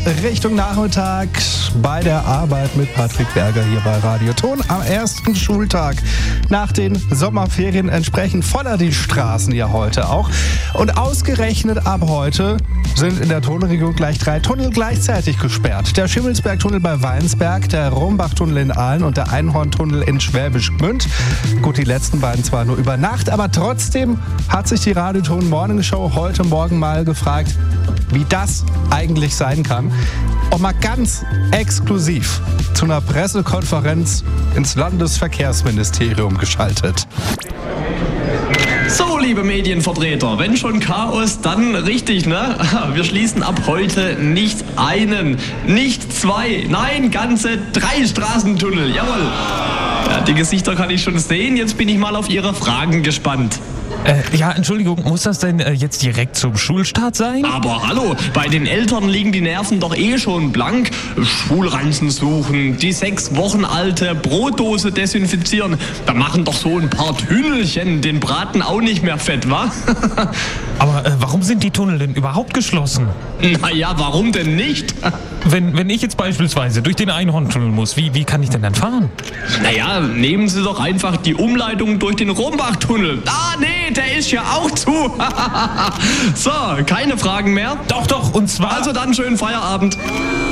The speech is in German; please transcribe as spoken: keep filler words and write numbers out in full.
Richtung Nachmittag bei der Arbeit mit Patrick Berger hier bei Radio Ton am ersten Schultag nach den Sommerferien. Entsprechend voller die Straßen ja heute auch. Und ausgerechnet ab heute sind in der Tonregion gleich drei Tunnel gleichzeitig gesperrt. Der Schimmelsbergtunnel bei Weinsberg, der Rombachtunnel in Aalen und der Einhorntunnel in Schwäbisch Gmünd. Gut, die letzten beiden zwar nur über Nacht, aber trotzdem hat sich die Radio Ton Morning Show heute Morgen mal gefragt, wie das eigentlich sein kann. Und mal ganz exklusiv zu einer Pressekonferenz ins Landesverkehrsministerium geschaltet. So, liebe Medienvertreter, wenn schon Chaos, dann richtig, ne? Wir schließen ab heute nicht einen, nicht zwei, nein, ganze drei Straßentunnel, jawohl. Ja, die Gesichter kann ich schon sehen, jetzt bin ich mal auf Ihre Fragen gespannt. Äh, ja, Entschuldigung, muss das denn äh, jetzt direkt zum Schulstart sein? Aber hallo, bei den Eltern liegen die Nerven doch eh schon blank. Schulranzen suchen, die sechs Wochen alte Brotdose desinfizieren. Da machen doch so ein paar Tünnelchen den Braten auch nicht mehr fett, wa? Aber äh, warum sind die Tunnel denn überhaupt geschlossen? Naja, warum denn nicht? Wenn, wenn ich jetzt beispielsweise durch den Einhorntunnel muss, wie, wie kann ich denn dann fahren? Naja, nehmen Sie doch einfach die Umleitung durch den Rombachtunnel. Ah, nee, der ist ja auch zu. So, keine Fragen mehr? Doch, doch, und zwar... Also dann schönen Feierabend.